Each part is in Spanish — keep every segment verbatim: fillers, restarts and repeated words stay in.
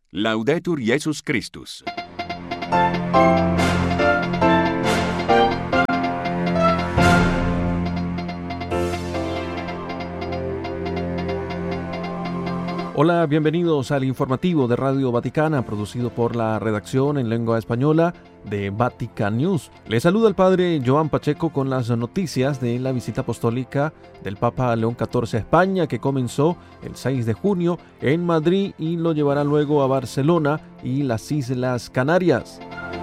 Laudetur Jesus Christus. Hola, bienvenidos al informativo de Radio Vaticana, producido por la redacción en lengua española de Vatican News. Les saluda el padre Joan Pacheco con las noticias de la visita apostólica del Papa León catorce a España, que comenzó el seis de junio en Madrid y lo llevará luego a Barcelona y las Islas Canarias.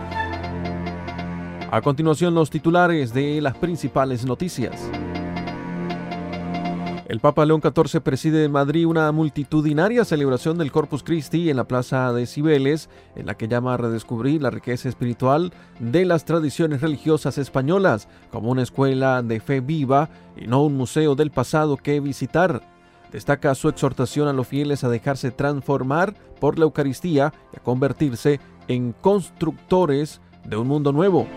A continuación, los titulares de las principales noticias. El Papa León catorce preside en Madrid una multitudinaria celebración del Corpus Christi en la Plaza de Cibeles, en la que llama a redescubrir la riqueza espiritual de las tradiciones religiosas españolas, como una escuela de fe viva y no un museo del pasado que visitar. Destaca su exhortación a los fieles a dejarse transformar por la Eucaristía y a convertirse en constructores de un mundo nuevo.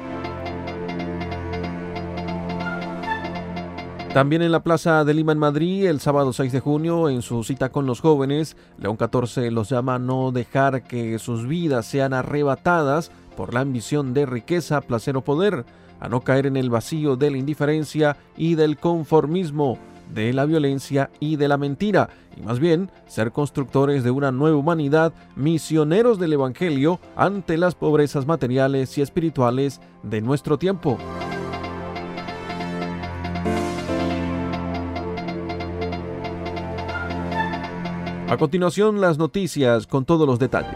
También en la Plaza de Lima en Madrid, el sábado seis de junio, en su cita con los jóvenes, León catorce los llama a no dejar que sus vidas sean arrebatadas por la ambición de riqueza, placer o poder, a no caer en el vacío de la indiferencia y del conformismo, de la violencia y de la mentira, y más bien ser constructores de una nueva humanidad, misioneros del Evangelio ante las pobrezas materiales y espirituales de nuestro tiempo. A continuación, las noticias con todos los detalles.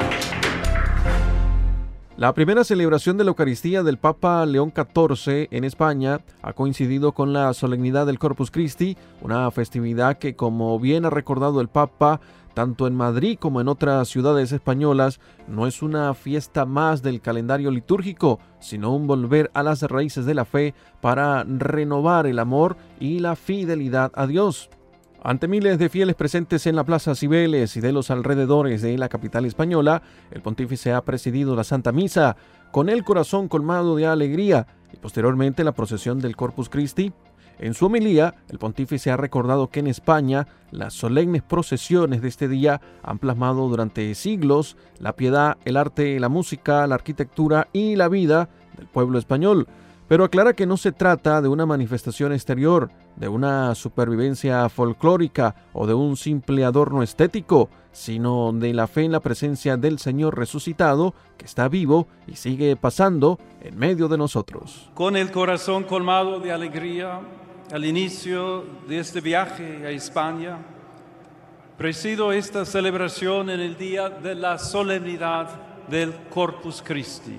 La primera celebración de la Eucaristía del Papa León catorce en España ha coincidido con la solemnidad del Corpus Christi, una festividad que, como bien ha recordado el Papa, tanto en Madrid como en otras ciudades españolas, no es una fiesta más del calendario litúrgico, sino un volver a las raíces de la fe para renovar el amor y la fidelidad a Dios. Ante miles de fieles presentes en la Plaza Cibeles y de los alrededores de la capital española, el pontífice ha presidido la Santa Misa con el corazón colmado de alegría y posteriormente la procesión del Corpus Christi. En su homilía, el pontífice ha recordado que en España las solemnes procesiones de este día han plasmado durante siglos la piedad, el arte, la música, la arquitectura y la vida del pueblo español. Pero aclara que no se trata de una manifestación exterior, de una supervivencia folclórica o de un simple adorno estético, sino de la fe en la presencia del Señor resucitado, que está vivo y sigue pasando en medio de nosotros. Con el corazón colmado de alegría, al inicio de este viaje a España, presido esta celebración en el día de la solemnidad del Corpus Christi.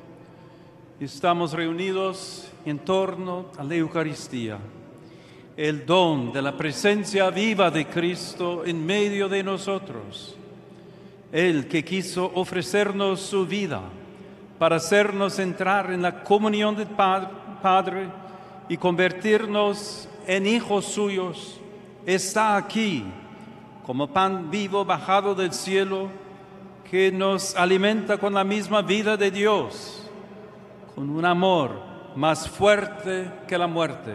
Estamos reunidos en torno a la Eucaristía, el don de la presencia viva de Cristo en medio de nosotros. Él que quiso ofrecernos su vida para hacernos entrar en la comunión del Padre y convertirnos en hijos suyos, está aquí como pan vivo bajado del cielo que nos alimenta con la misma vida de Dios, con un amor más fuerte que la muerte.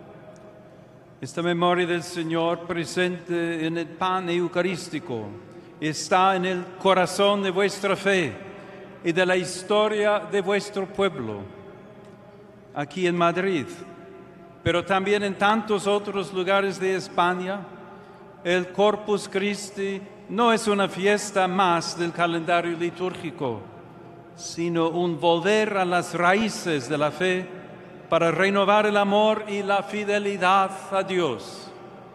Esta memoria del Señor presente en el pan eucarístico está en el corazón de vuestra fe y de la historia de vuestro pueblo, aquí en Madrid, pero también en tantos otros lugares de España. El Corpus Christi no es una fiesta más del calendario litúrgico, sino un volver a las raíces de la fe para renovar el amor y la fidelidad a Dios.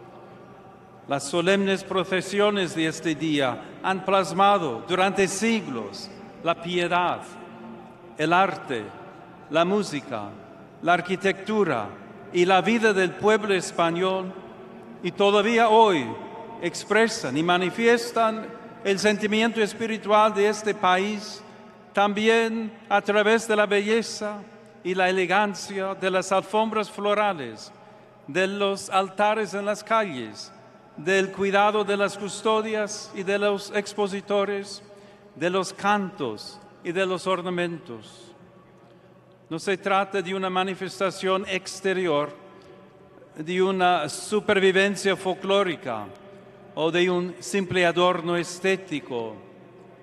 Las solemnes procesiones de este día han plasmado durante siglos la piedad, el arte, la música, la arquitectura y la vida del pueblo español, y todavía hoy expresan y manifiestan el sentimiento espiritual de este país, también a través de la belleza y la elegancia de las alfombras florales, de los altares en las calles, del cuidado de las custodias y de los expositores, de los cantos y de los ornamentos. No se trata de una manifestación exterior, de una supervivencia folclórica o de un simple adorno estético,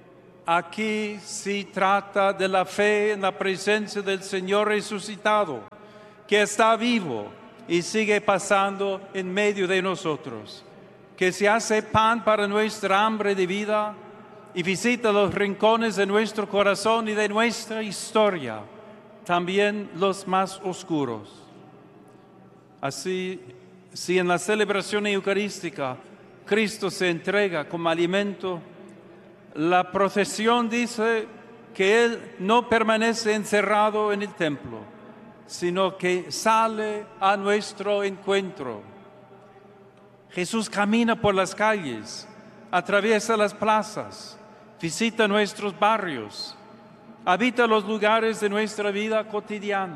Aquí se trata de la fe en la presencia del Señor resucitado, que está vivo y sigue pasando en medio de nosotros, que se hace pan para nuestra hambre de vida y visita los rincones de nuestro corazón y de nuestra historia, también los más oscuros. Así, si en la celebración eucarística Cristo se entrega como alimento, la procesión dice que Él no permanece encerrado en el templo, sino que sale a nuestro encuentro. Jesús camina por las calles, atraviesa las plazas, visita nuestros barrios, habita los lugares de nuestra vida cotidiana.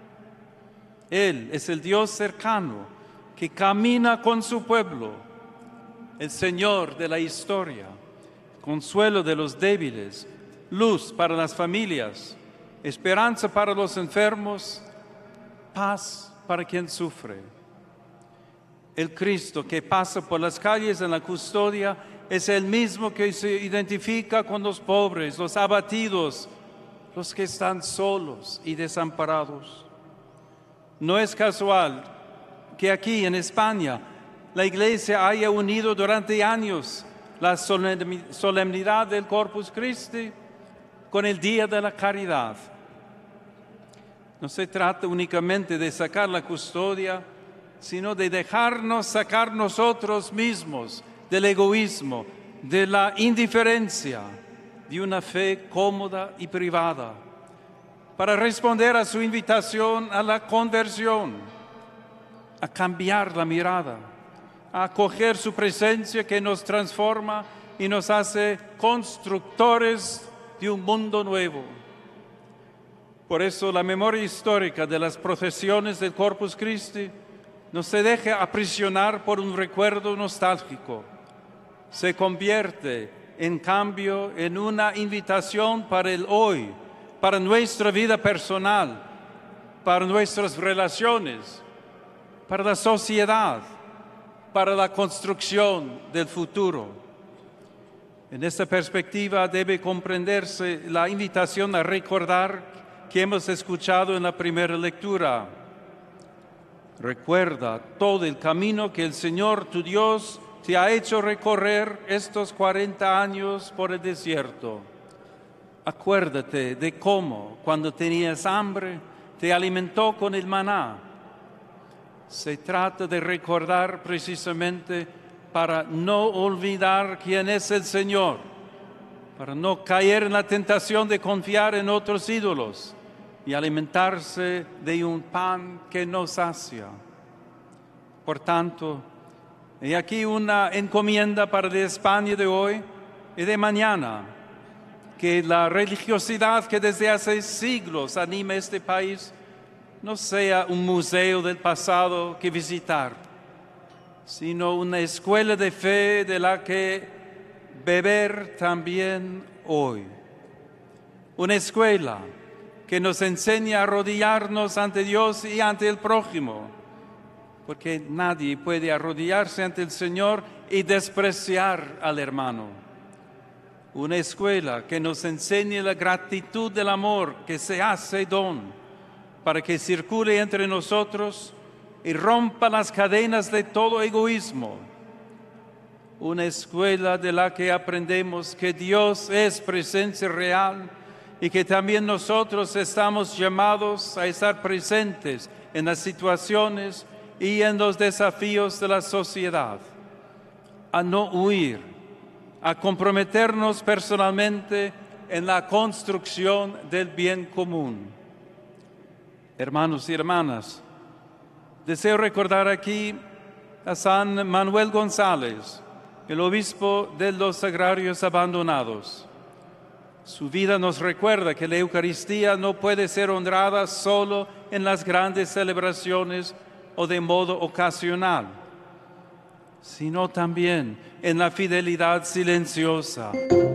Él es el Dios cercano que camina con su pueblo, el Señor de la historia, consuelo de los débiles, luz para las familias, esperanza para los enfermos, paz para quien sufre. El Cristo que pasa por las calles en la custodia es el mismo que se identifica con los pobres, los abatidos, los que están solos y desamparados. No es casual que aquí en España la Iglesia haya unido durante años la solemnidad del Corpus Christi con el Día de la Caridad. No se trata únicamente de sacar la custodia, sino de dejarnos sacar nosotros mismos del egoísmo, de la indiferencia, de una fe cómoda y privada, para responder a su invitación a la conversión, a cambiar la mirada, a acoger su presencia que nos transforma y nos hace constructores de un mundo nuevo. Por eso la memoria histórica de las procesiones del Corpus Christi no se deja aprisionar por un recuerdo nostálgico. Se convierte, en cambio, en una invitación para el hoy, para nuestra vida personal, para nuestras relaciones, para la sociedad, para la construcción del futuro. En esta perspectiva debe comprenderse la invitación a recordar que hemos escuchado en la primera lectura. Recuerda todo el camino que el Señor tu Dios te ha hecho recorrer estos cuarenta años por el desierto. Acuérdate de cómo, cuando tenías hambre, te alimentó con el maná. Se trata de recordar precisamente para no olvidar quién es el Señor, para no caer en la tentación de confiar en otros ídolos y alimentarse de un pan que nos sacia. Por tanto, hay aquí una encomienda para la España de hoy y de mañana, que la religiosidad que desde hace siglos anima este país no sea un museo del pasado que visitar, sino una escuela de fe de la que beber también hoy. Una escuela que nos enseña a arrodillarnos ante Dios y ante el prójimo, porque nadie puede arrodillarse ante el Señor y despreciar al hermano. Una escuela que nos enseñe la gratitud del amor que se hace don, para que circule entre nosotros y rompa las cadenas de todo egoísmo. Una escuela de la que aprendemos que Dios es presencia real y que también nosotros estamos llamados a estar presentes en las situaciones y en los desafíos de la sociedad, a no huir, a comprometernos personalmente en la construcción del bien común. Hermanos y hermanas, deseo recordar aquí a San Manuel González, el obispo de los Sagrarios Abandonados. Su vida nos recuerda que la Eucaristía no puede ser honrada solo en las grandes celebraciones o de modo ocasional, sino también en la fidelidad silenciosa.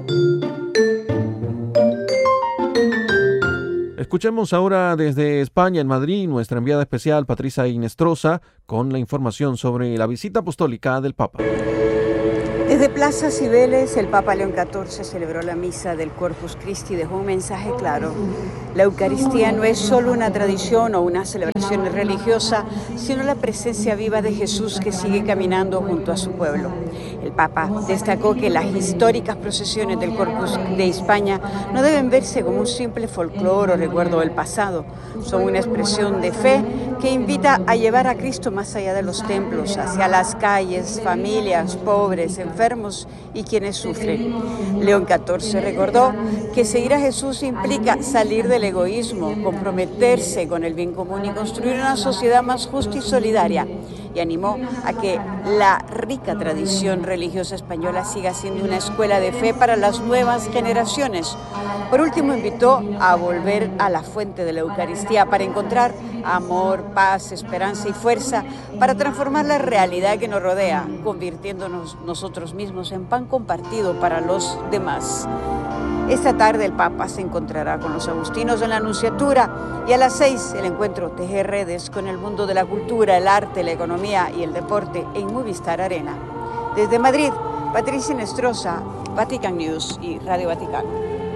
Escuchemos ahora desde España, en Madrid, nuestra enviada especial Patricia Inestrosa con la información sobre la visita apostólica del Papa. Desde Plaza Cibeles, el Papa León catorce celebró la misa del Corpus Christi y dejó un mensaje claro. La Eucaristía no es solo una tradición o una celebración religiosa, sino la presencia viva de Jesús que sigue caminando junto a su pueblo. El Papa destacó que las históricas procesiones del Corpus de España no deben verse como un simple folclore o recuerdo del pasado. Son una expresión de fe que invita a llevar a Cristo más allá de los templos, hacia las calles, familias, pobres, enfermos y quienes sufren. León catorce recordó que seguir a Jesús implica salir del egoísmo, comprometerse con el bien común y construir una sociedad más justa y solidaria, y animó a que la rica tradición religiosa española siga siendo una escuela de fe para las nuevas generaciones. Por último, invitó a volver a la fuente de la Eucaristía para encontrar amor, paz, esperanza y fuerza para transformar la realidad que nos rodea, convirtiéndonos nosotros mismos en pan compartido para los demás. Esta tarde el Papa se encontrará con los agustinos en la Nunciatura y a las seis el encuentro Tejer Redes con el mundo de la cultura, el arte, la economía y el deporte en Movistar Arena. Desde Madrid, Patricia Nestroza, Vatican News y Radio Vaticano.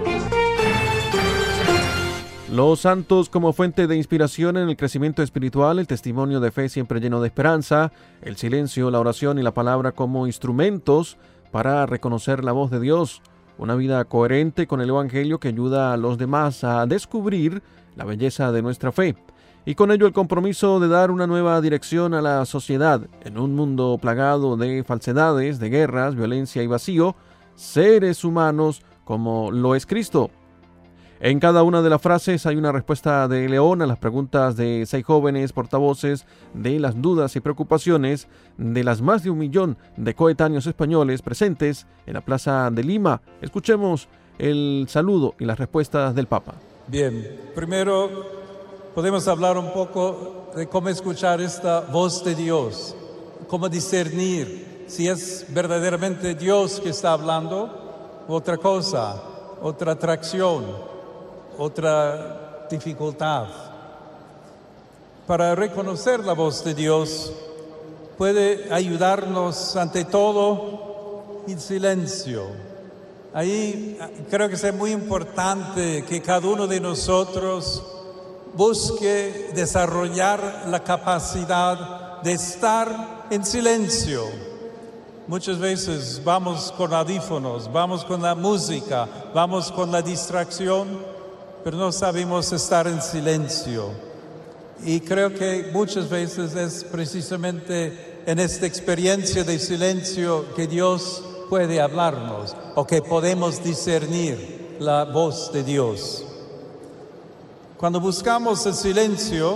Los santos como fuente de inspiración en el crecimiento espiritual, el testimonio de fe siempre lleno de esperanza, el silencio, la oración y la palabra como instrumentos para reconocer la voz de Dios, una vida coherente con el Evangelio que ayuda a los demás a descubrir la belleza de nuestra fe, y con ello el compromiso de dar una nueva dirección a la sociedad en un mundo plagado de falsedades, de guerras, violencia y vacío, seres humanos como lo es Cristo. En cada una de las frases hay una respuesta de León a las preguntas de seis jóvenes portavoces de las dudas y preocupaciones de las más de un millón de coetáneos españoles presentes en la Plaza de Lima. Escuchemos el saludo y las respuestas del Papa. Bien, primero podemos hablar un poco de cómo escuchar esta voz de Dios, cómo discernir si es verdaderamente Dios que está hablando, otra cosa, otra atracción, otra dificultad. Para reconocer la voz de Dios puede ayudarnos ante todo el silencio. Ahí creo que es muy importante que cada uno de nosotros busque desarrollar la capacidad de estar en silencio. Muchas veces vamos con audífonos, vamos con la música, vamos con la distracción, pero no sabemos estar en silencio. Y creo que muchas veces es precisamente en esta experiencia de silencio que Dios puede hablarnos o que podemos discernir la voz de Dios. Cuando buscamos el silencio,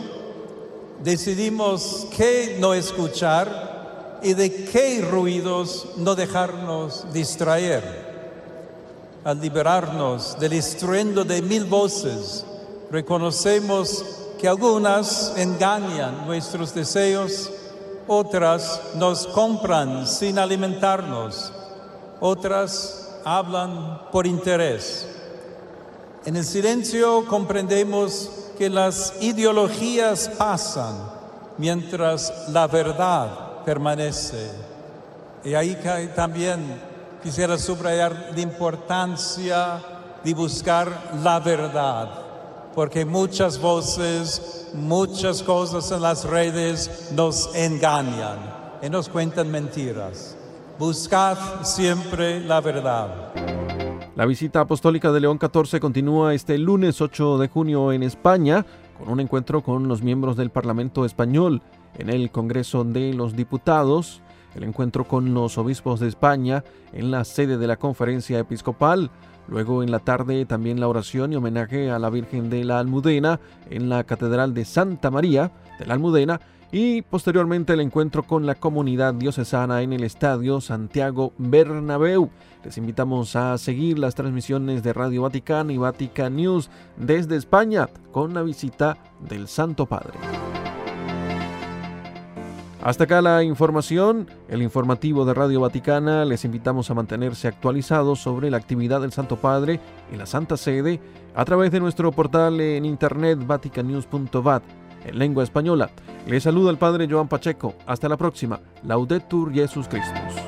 decidimos qué no escuchar y de qué ruidos no dejarnos distraer. Al liberarnos del estruendo de mil voces, reconocemos que algunas engañan nuestros deseos, otras nos compran sin alimentarnos, otras hablan por interés. En el silencio comprendemos que las ideologías pasan mientras la verdad permanece. Y ahí también quisiera subrayar la importancia de buscar la verdad, porque muchas voces, muchas cosas en las redes nos engañan y nos cuentan mentiras. Buscad siempre la verdad. La visita apostólica de León catorce continúa este lunes ocho de junio en España, con un encuentro con los miembros del Parlamento español en el Congreso de los Diputados, el encuentro con los obispos de España en la sede de la Conferencia Episcopal, luego en la tarde también la oración y homenaje a la Virgen de la Almudena en la Catedral de Santa María de la Almudena, y posteriormente el encuentro con la comunidad diocesana en el Estadio Santiago Bernabéu. Les invitamos a seguir las transmisiones de Radio Vaticano y Vatican News desde España con la visita del Santo Padre. Hasta acá la información, el informativo de Radio Vaticana. Les invitamos a mantenerse actualizados sobre la actividad del Santo Padre en la Santa Sede a través de nuestro portal en internet vatican news punto vat en lengua española. Les saluda el Padre Joan Pacheco. Hasta la próxima. Laudetur Jesus Christus.